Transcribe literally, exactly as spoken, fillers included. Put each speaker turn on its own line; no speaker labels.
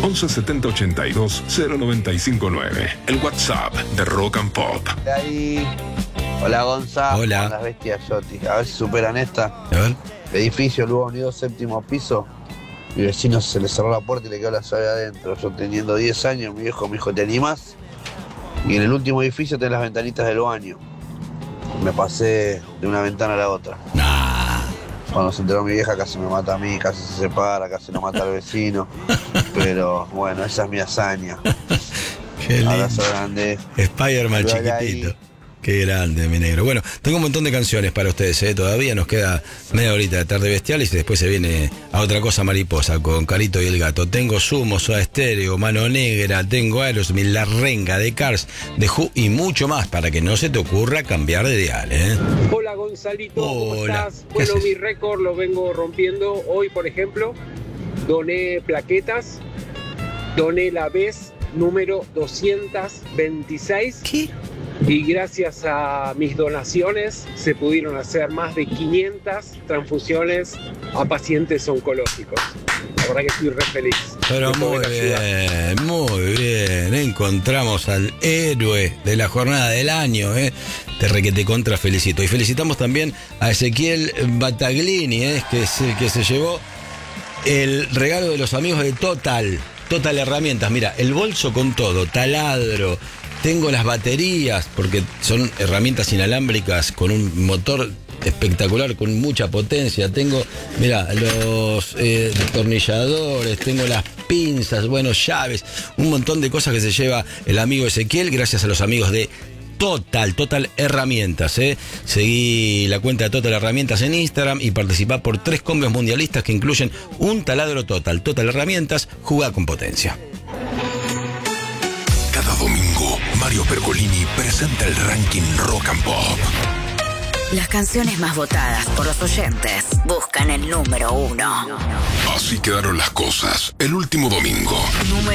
once setenta ochenta y dos cero noventa y cinco nueve. El WhatsApp de Rock and Pop.
Ahí. Hola Gonza.
Hola.
Las bestias Yoti. A ver si superan esta.
A ver.
Edificio Lugo Unido, séptimo piso. Mi vecino se le cerró la puerta y le quedó la llave adentro. Yo teniendo diez años, mi viejo me dijo, ¿te animás? Y en el último edificio tenés las ventanitas del baño. Me pasé de una ventana a la otra.
Nah.
Cuando se enteró mi vieja casi me mata a mí, casi se separa, casi no mata al vecino. Pero bueno, esa es mi hazaña.
Qué lindo.
Abrazo grande.
Spider-Man
Luego
chiquitito.
ahí.
Qué grande, mi negro. Bueno, tengo un montón de canciones para ustedes, ¿eh? Todavía nos queda media horita de Tarde Bestiales y después se viene a otra cosa mariposa con Carito y el Gato. Tengo Sumo, Soda Stereo, Mano Negra, tengo Aerosmith, La Renga, The Cars, The Who y mucho más para que no se te ocurra cambiar de dial, ¿eh?
Hola Gonzalito, ¿cómo
Hola.
estás?
¿Qué
Bueno,
haces?
mi récord lo vengo rompiendo. Hoy, por ejemplo, doné plaquetas, doné la vez número doscientos veintiséis.
¿Qué?
Y gracias a mis donaciones se pudieron hacer más de quinientas transfusiones a pacientes oncológicos. La verdad que estoy re feliz.
Pero
de
muy
poder ayudar.
bien, muy bien. Encontramos al héroe de la jornada del año, ¿eh? Te requete contra felicito. Y felicitamos también a Ezequiel Battaglini, ¿eh? Que es el que se llevó el regalo de los amigos de Total. Total Herramientas. Mira, el bolso con todo, taladro. Tengo las baterías, porque son herramientas inalámbricas con un motor espectacular, con mucha potencia. Tengo, mira, los eh, destornilladores, tengo las pinzas, bueno, llaves, un montón de cosas que se lleva el amigo Ezequiel gracias a los amigos de Total, Total Herramientas, ¿eh? Seguí la cuenta de Total Herramientas en Instagram y participá por tres combos mundialistas que incluyen un taladro Total. Total Herramientas, jugá con potencia.
Cada domingo, Mario Pergolini presenta el ranking Rock and Pop.
Las canciones más votadas por los oyentes buscan el número uno.
Así quedaron las cosas el último domingo.
Número